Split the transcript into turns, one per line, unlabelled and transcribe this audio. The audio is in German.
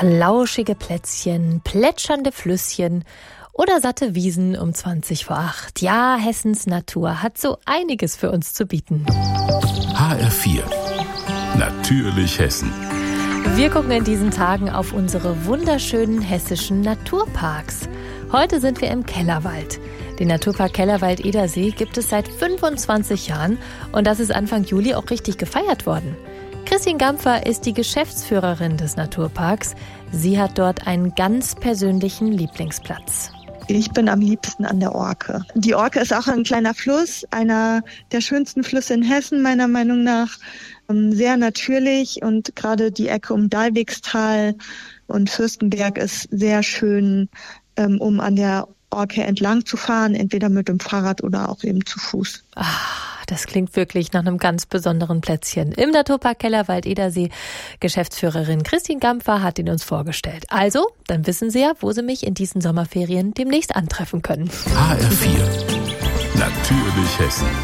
Ach, lauschige Plätzchen, plätschernde Flüsschen oder satte Wiesen um 7:20. Ja, Hessens Natur hat so einiges für uns zu bieten.
HR4 Natürlich Hessen.
Wir gucken in diesen Tagen auf unsere wunderschönen hessischen Naturparks. Heute sind wir im Kellerwald. Den Naturpark Kellerwald-Edersee gibt es seit 25 Jahren und das ist Anfang Juli auch richtig gefeiert worden. Christine Gampfer ist die Geschäftsführerin des Naturparks. Sie hat dort einen ganz persönlichen Lieblingsplatz.
Ich bin am liebsten an der Orke. Die Orke ist auch ein kleiner Fluss, einer der schönsten Flüsse in Hessen, meiner Meinung nach. Sehr natürlich und gerade die Ecke um Dalwigstal und Fürstenberg ist sehr schön, um an der Orke entlang zu fahren, entweder mit dem Fahrrad oder auch eben zu Fuß.
Das klingt wirklich nach einem ganz besonderen Plätzchen. Im Naturpark Kellerwald-Edersee. Geschäftsführerin Christine Gampfer hat ihn uns vorgestellt. Also, dann wissen Sie ja, wo Sie mich in diesen Sommerferien demnächst antreffen können.
HR4 Natürlich Hessen.